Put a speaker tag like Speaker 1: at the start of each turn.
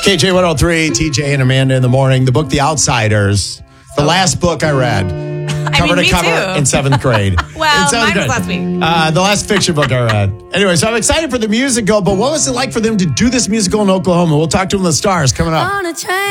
Speaker 1: KJ 103, TJ and Amanda in the morning. The book, The Outsiders. The last book I read. Cover to cover
Speaker 2: too.
Speaker 1: in 7th grade.
Speaker 2: Well, mine was last week.
Speaker 1: The last fiction book I read. Anyway, so I'm excited for the musical, but what was it like for them to do this musical in Oklahoma? We'll talk to them, the stars, coming up.
Speaker 3: On a train.